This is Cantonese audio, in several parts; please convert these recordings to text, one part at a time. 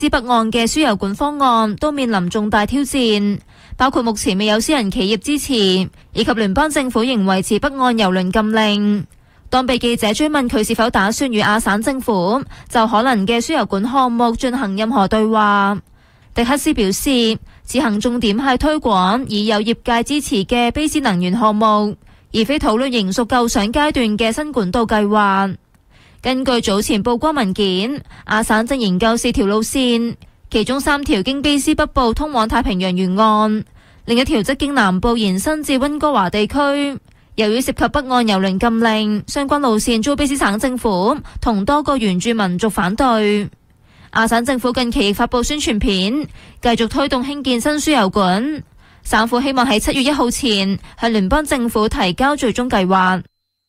之北岸嘅輸油管方案都面臨重大挑戰，包括目前未有私人企業支持，以及聯邦政府仍維持北岸油輪禁令。當被記者追問佢是否打算與亞省政府就可能嘅輸油管項目進行任何對話，迪克斯表示，此行重點係推廣已有業界支持嘅卑斯能源項目，而非討論仍屬構想階段嘅新管道計劃。根據早前曝光文件，亞省正研究4條路線，其中3條經卑斯北部通往太平洋沿岸，另一條則經南部延伸至溫哥華地區。由於涉及北岸油輪禁令，相關路線遭卑斯省政府同多個原住民族反對。亞省政府近期亦發布宣傳片，繼續推動興建新輸油管。省府希望喺7月1號前向聯邦政府提交最終計劃。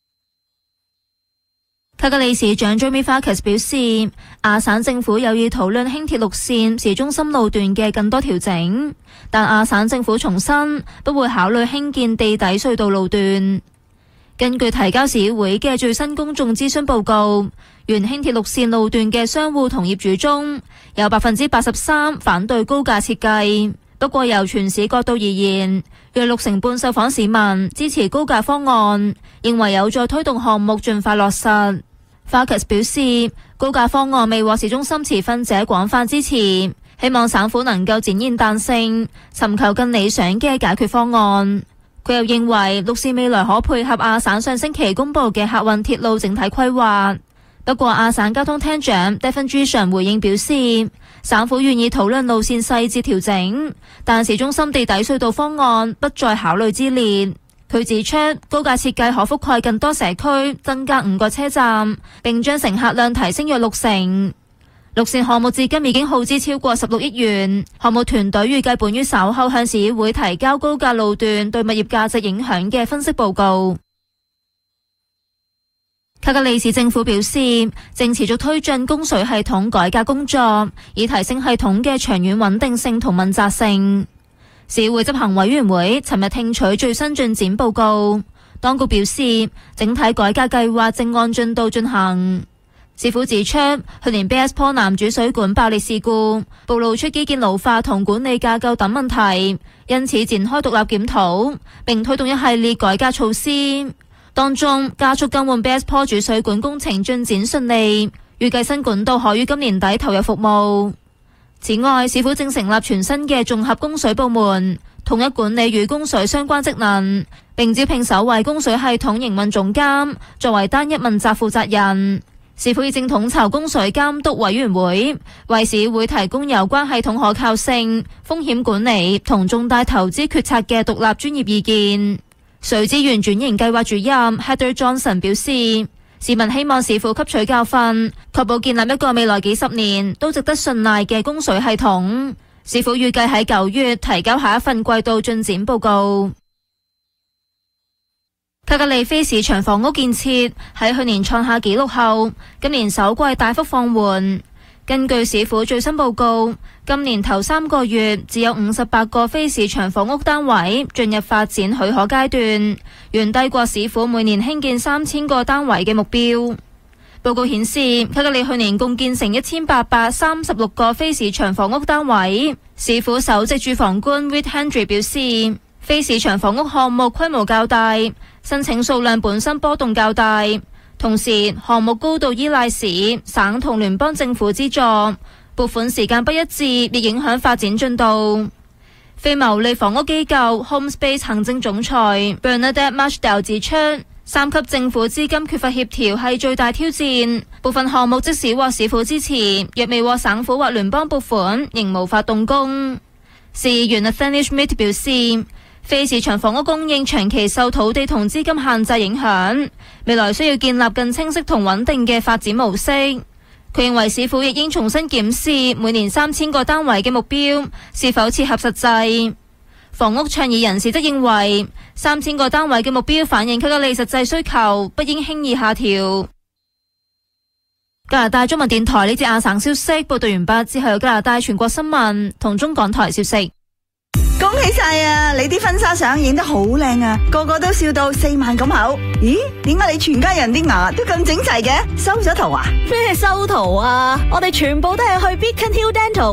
卡加利市長 Jeremy Farkas 表示，亞省政府有意討論輕鐵綠線市中心路段嘅更多調整，但亞省政府重申不會考慮興建地底隧道路段。根據提交市議會嘅最新公眾諮詢報告，原輕鐵綠線路段嘅商戶同業主中有 83% 反對高架設計。不過由全市角度而言，約60半受訪市民支持高架方案，認為有助推動項目盡快落實。Farkas 表示，高架方案未獲市中心持份者廣泛支持，希望省府能夠展現彈性，尋求更理想嘅解決方案。佢又認為綠線未來可配合亞省上星期公布嘅客運鐵路整體規劃。不過亞省交通廳長 Devin Drishan 回應表示，省府願意討論路線細節調整，但市中心地底隧道方案不在考慮之列。佢指出，高架設計可覆蓋更多社區，增加5個車站，並將乘客量提升約60%。綠線項目至今已經耗資超過16億元，項目團隊預計本於稍後向市議會提交高架路段對物業價值影響嘅分析報告。卡加利市政府表示，正持續推進供水系統改革工作，以提升系統嘅長遠穩定性同問責性。市議會執行委員會尋日聽取最新進展報告，當局表示整體改革計劃正按進度進行。市府指出，去年 Bass-Pro 南主水管爆裂事故暴露出基建老化同管理架構等問題，因此展開獨立檢討，並推動一系列改革措施。當中加速更換 Bass-Pro 主水管工程進展順利，預計新管道可於今年底投入服務。此外，市府正成立全新嘅綜合供水部門，統一管理與供水相關職能，並招聘首位供水系統營運總監作為單一問責負責人。市府亦正統籌供水監督委員會，為市會提供有關系統可靠性、風險管理同重大投資決策嘅獨立專業意見。水資源轉型計劃主任 Heather Johnson 表示，市民希望市府吸取教訓，確保建立一個未來幾十年都值得信賴嘅供水系統。市府預計喺9月提交下一份季度進展報告。卡加利非市場房屋建設喺去年創下紀錄後，今年首季大幅放緩。根據市府最新報告，今年頭3個月只有58個非市場房屋單位進入發展許可階段，遠低過市府每年興建3000個單位嘅目標。報告顯示，卡加利去年共建成1836個非市場房屋單位。市府首席住房官 Reed Hendry 表示，非市場房屋項目規模較大，申請數量本身波動較大，同時項目高度依賴市、省同聯邦政府資助，撥款時間不一致，亦影響發展進度。非牟利房屋機構 HomeSpace 行政總裁 Bernadette Marchdale 指出，3級政府資金缺乏協調係最大挑戰，部分項目即使獲市府支持，若未獲省府或聯邦撥款，仍無法動工。市議員 Nathaniel Schmidt 表示，非市場房屋供應長期受土地同資金限制影響，未來需要建立更清晰同穩定嘅發展模式。佢認為市府亦應重新檢視每年3000個單位嘅目標是否切合實際。房屋倡議人士則認為3000個單位嘅目標反映卡加利實際需求，不應輕易下調。加拿大中文電台呢節亞省消息報道完畢，之後有加拿大全國新聞同中港台消息。 喜晒啊！你啲婚紗相影得好靚啊，個個都笑到4萬咁口。咦？點解你全家人啲牙都咁整齊嘅？修咗圖啊？ 咩修圖啊？我哋全部都係去 Beacon Hill Dental